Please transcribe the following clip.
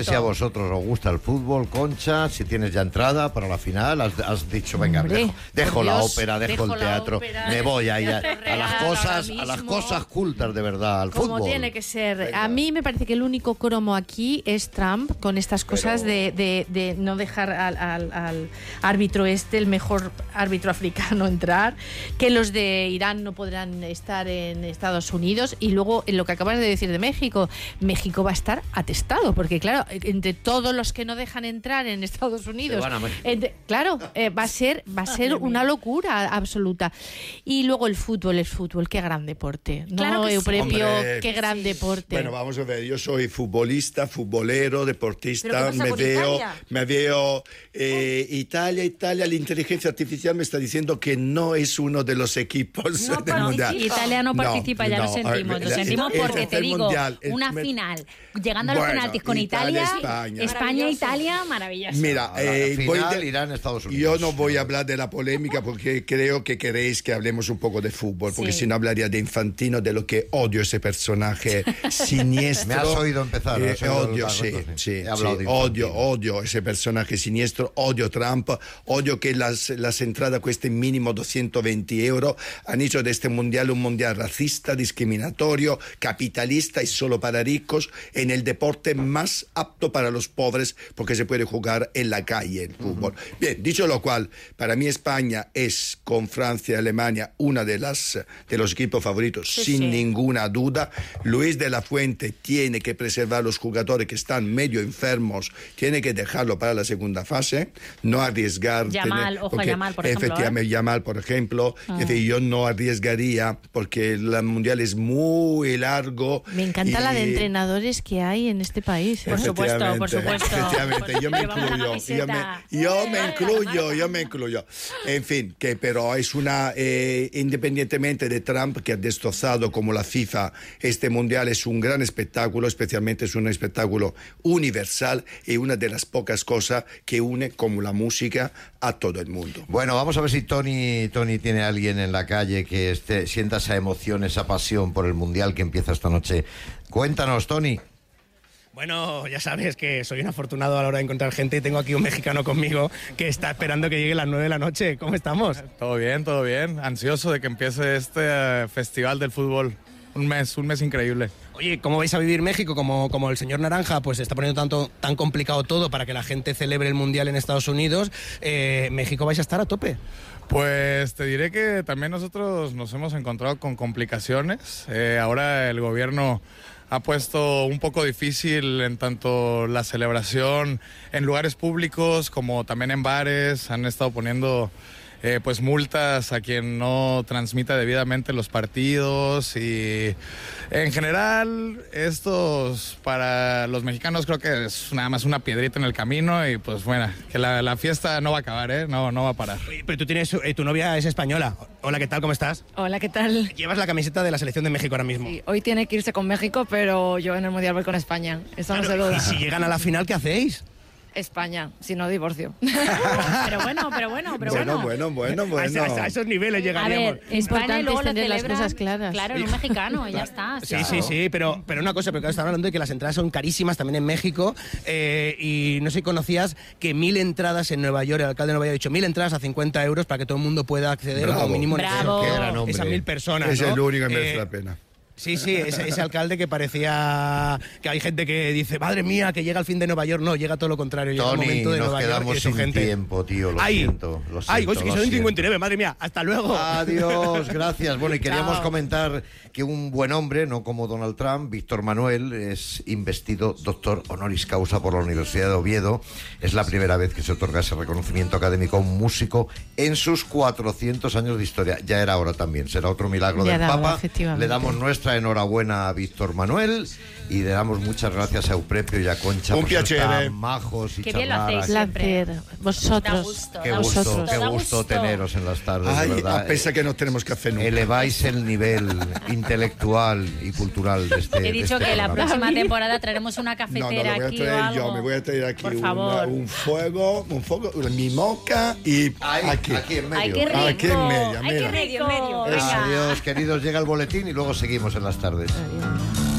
sé si a vosotros os gusta el fútbol, Concha, si tienes ya entrada para la final. Has dicho, venga, Hombre, dejo la Dios, ópera, dejo el teatro, me voy a las cosas cultas de verdad, al como fútbol. Tiene que ser. Venga. A mí me parece que el único cromo aquí es Trump, con estas cosas de no dejar al árbitro el mejor árbitro africano entrar, que los de Irán no podrán estar en Estados Unidos, y luego en lo que acabas de decir de México va a estar atestado, porque claro, entre todos los que no dejan entrar en Estados Unidos, va a ser una locura absoluta. Y luego el fútbol, qué gran deporte, ¿no? Claro que Eusebio, hombre, qué gran deporte. Bueno, vamos a ver, yo soy futbolista, futbolero, deportista, me veo Italia, la inteligencia artificial me está diciendo que no es uno de los equipos del mundial. Italia no participa, ya lo sentimos porque te digo, una final, llegando a los penaltis con Italia, España, maravilloso. Mira, final Irán-Estados Unidos. Yo no voy a hablar de la polémica porque creo que queréis que hablemos un poco de fútbol, porque si no hablaría de Infantino, de lo que odio ese personaje siniestro. Me has oído empezar. Odio ese personaje siniestro, odio Trump, odio que las entradas cuesten mínimo 220 euros. Han hecho de este mundial un mundial racista, discriminatorio, capitalista y solo para ricos, en el deporte más apto para los pobres, porque se puede jugar en la calle el fútbol. Bien, dicho lo cual, para mí España es, con Francia y Alemania, una de los equipos favoritos, sin ninguna duda. Luis de la Fuente tiene que preservar los jugadores que están medio enfermos, tiene que dejarlo para la segunda fase, no arriesgar. Yamal, ojo a Yamal, por ejemplo. Efectivamente, Yamal, por ejemplo. Es decir, yo no arriesgaría porque el mundial es muy largo. Me encanta la de entrenadores que hay en este país. Por supuesto. Efectivamente, yo me incluyo. En fin, pero es independientemente de Trump, que ha destrozado como la FIFA este mundial, es un gran espectáculo, especialmente es un espectáculo universal y una de las pocas cosas que une, como la música, a todo el mundo. Bueno, vamos a ver si Tony tiene a alguien en la calle que sienta esa emoción, esa pasión por el mundial que empieza esta noche. Cuéntanos, Tony. Bueno, ya sabes que soy un afortunado a la hora de encontrar gente y tengo aquí un mexicano conmigo que está esperando que llegue las 9 de la noche. ¿Cómo estamos? Todo bien. Ansioso de que empiece este festival del fútbol. Un mes increíble. Oye, ¿cómo vais a vivir México? Como el señor Naranja pues está poniendo tan complicado todo para que la gente celebre el Mundial en Estados Unidos, ¿México vais a estar a tope? Pues te diré que también nosotros nos hemos encontrado con complicaciones. Ahora el gobierno ha puesto un poco difícil en tanto la celebración en lugares públicos como también en bares. Han estado poniendo pues multas a quien no transmita debidamente los partidos, y en general estos para los mexicanos creo que es nada más una piedrita en el camino, y pues bueno, que la fiesta no va a acabar, no va a parar. Oye, pero tú tienes, tu novia es española. Hola, ¿qué tal? ¿Cómo estás? Hola, ¿qué tal? Llevas la camiseta de la selección de México ahora mismo. Sí, hoy tiene que irse con México, pero yo en el Mundial voy con España. Eso no se duda. ¿Y si llegan a la final, qué hacéis? España, si no divorcio. Pero bueno. Bueno. A esos niveles llegaríamos. A ver, España y luego lo tener las celebran, cosas claras. claro, en un mexicano, ya está. Sí, pero una cosa, porque están hablando de que las entradas son carísimas también en México, y no sé si conocías que 1.000 entradas en Nueva York, el alcalde de Nueva York ha dicho 1.000 entradas a 50 euros para que todo el mundo pueda acceder, como mínimo Bravo. esas 1.000 personas. Es ¿no? el único que merece la pena. Sí, ese alcalde que parecía que hay gente que dice, madre mía, que llega el fin de Nueva York. No, llega todo lo contrario. Llega el momento de Nueva York y sin gente. tiempo, tío, lo siento. Ay, que son 59, madre mía, hasta luego. Adiós, gracias. Bueno, y queríamos comentar que un buen hombre, no como Donald Trump, Víctor Manuel, es investido doctor honoris causa por la Universidad de Oviedo. Es la primera vez que se otorga ese reconocimiento académico a un músico en sus 400 años de historia. Ya era hora también, será otro milagro del Papa. Le damos nuestra enhorabuena a Víctor Manuel y le damos muchas gracias a Euprepio y a Concha por ser tan majos y qué bien lo charlar. hacéis siempre. Vosotros. Qué gusto teneros en las tardes, de verdad. A pesar que no tenemos café nunca. Eleváis el nivel intelectual y cultural de este. He dicho que la próxima temporada traeremos una cafetera me voy a traer aquí un fuego, mi moca y aquí en medio. Ay, qué rico. Aquí en medio, Ay, qué rico. Adiós, queridos, llega el boletín y luego seguimos en las tardes. Adiós.